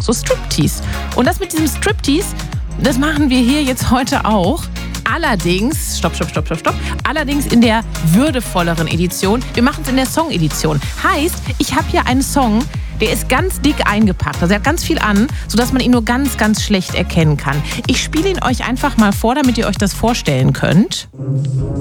so Striptease. Und das mit diesem Striptease, das machen wir hier jetzt heute auch. Allerdings, stopp. Allerdings in der würdevolleren Edition. Wir machen es in der Song-Edition. Heißt, ich habe hier einen Song, der ist ganz dick eingepackt. Also er hat ganz viel an, sodass man ihn nur ganz, ganz schlecht erkennen kann. Ich spiele ihn euch einfach mal vor, damit ihr euch das vorstellen könnt.